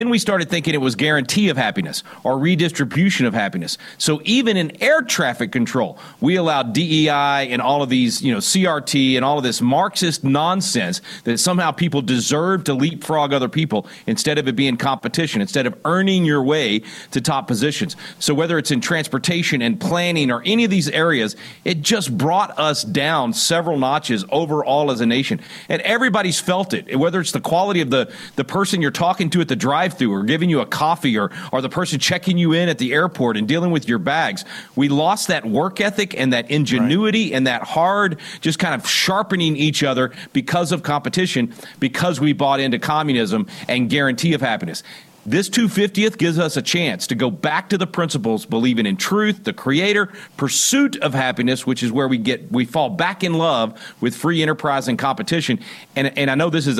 Then we started thinking it was guarantee of happiness or redistribution of happiness. So even in air traffic control, we allowed DEI and all of these, CRT and all of this Marxist nonsense that somehow people deserve to leapfrog other people instead of it being competition, instead of earning your way to top positions. So whether it's in transportation and planning or any of these areas, it just brought us down several notches overall as a nation. And everybody's felt it, whether it's the quality of the person you're talking to at the drive-thru or giving you a coffee or the person checking you in at the airport and dealing with your bags. We lost that work ethic and that ingenuity and that hard just kind of sharpening each other because of competition, because we bought into communism and guarantee of happiness. This 250th gives us a chance to go back to the principles, believing in truth, the creator, pursuit of happiness, which is where we fall back in love with free enterprise and competition. And I know this is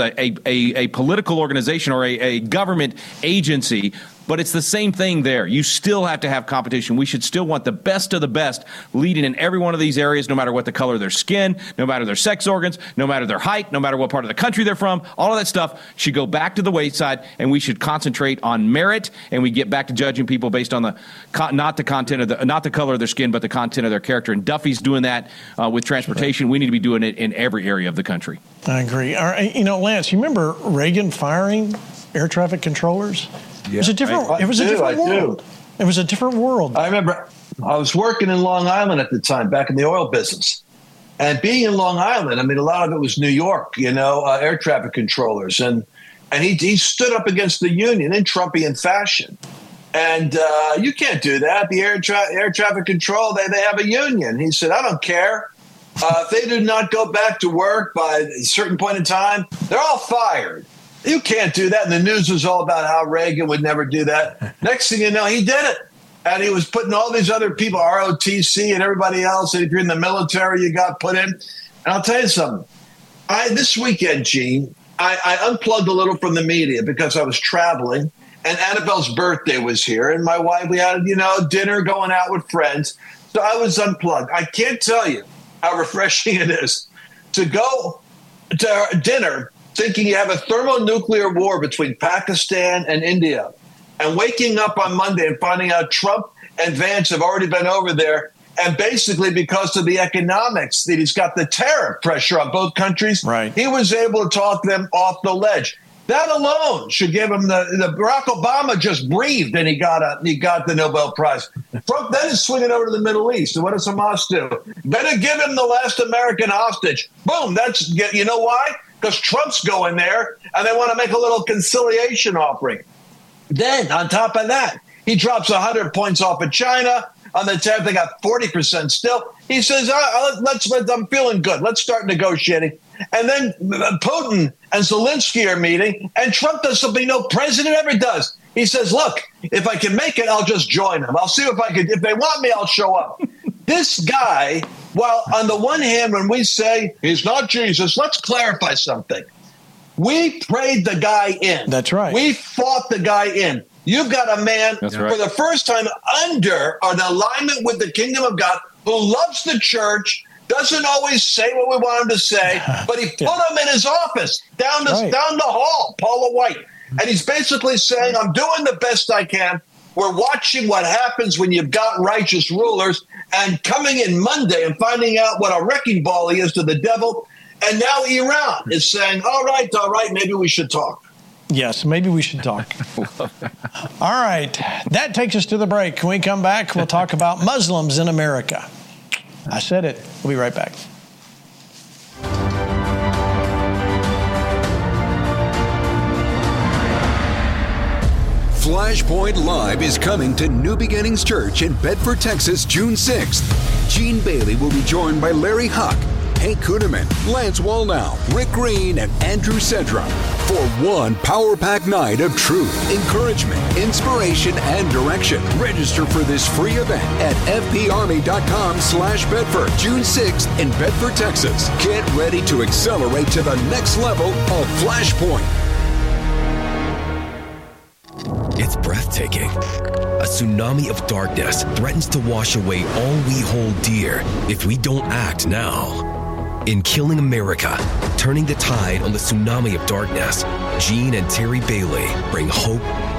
a political organization or a government agency, but it's the same thing there. You still have to have competition. We should still want the best of the best leading in every one of these areas, no matter what the color of their skin, no matter their sex organs, no matter their height, no matter what part of the country they're from. All of that stuff should go back to the wayside, and we should concentrate on merit, and we get back to judging people based on not the color of their skin, but the content of their character. And Duffy's doing that with transportation. We need to be doing it in every area of the country. I agree. All right, Lance, you remember Reagan firing air traffic controllers? Yeah. It was a different world. It was a different world. I remember I was working in Long Island at the time, back in the oil business. And being in Long Island, a lot of it was New York, air traffic controllers. And he stood up against the union in Trumpian fashion. And you can't do that. The air traffic control, they have a union. He said, I don't care. If they do not go back to work by a certain point in time, they're all fired. You can't do that. And the news was all about how Reagan would never do that. Next thing you know, he did it. And he was putting all these other people, ROTC and everybody else. And if you're in the military, you got put in. And I'll tell you something. This weekend, Gene, I unplugged a little from the media because I was traveling. And Annabelle's birthday was here. And my wife, we had, dinner, going out with friends. So I was unplugged. I can't tell you how refreshing it is to go to dinner thinking you have a thermonuclear war between Pakistan and India, and waking up on Monday and finding out Trump and Vance have already been over there, and basically because of the economics that he's got the tariff pressure on both countries, right, he was able to talk them off the ledge. That alone should give him the Barack Obama just breathed and he got the Nobel Prize. Trump then is swinging over to the Middle East. And what does Hamas do? Better give him the last American hostage. Boom. You know why? Because Trump's going there and they want to make a little conciliation offering. Then on top of that, he drops 100 points off of China. On the 10th, they got 40% still. He says, I'm feeling good. Let's start negotiating. And then Putin and Zelensky are meeting, and Trump does something no president ever does. He says, look, if I can make it, I'll just join them. I'll see if I can. If they want me, I'll show up. This guy, while on the one hand, when we say he's not Jesus, let's clarify something. We prayed the guy in. That's right. We fought the guy in. You've got a man for the first time under an alignment with the kingdom of God who loves the church, doesn't always say what we want him to say, but he put him in his office down the hall, Paula White. And he's basically saying, I'm doing the best I can. We're watching what happens when you've got righteous rulers, and coming in Monday and finding out what a wrecking ball he is to the devil. And now Iran is saying, all right, maybe we should talk. Yes, maybe we should talk. All right. That takes us to the break. When we come back, we'll talk about Muslims in America. I said it. We'll be right back. Flashpoint Live is coming to New Beginnings Church in Bedford, Texas, June 6th. Gene Bailey will be joined by Larry Huck, Hank Kuhneman, Lance Wallnau, Rick Green, and Andrew Sedra for one power-packed night of truth, encouragement, inspiration, and direction. Register for this free event at fparmy.com/Bedford, June 6th in Bedford, Texas. Get ready to accelerate to the next level of Flashpoint. It's breathtaking. A tsunami of darkness threatens to wash away all we hold dear if we don't act now. In Killing America, Turning the Tide on the Tsunami of Darkness, Gene and Terry Bailey bring hope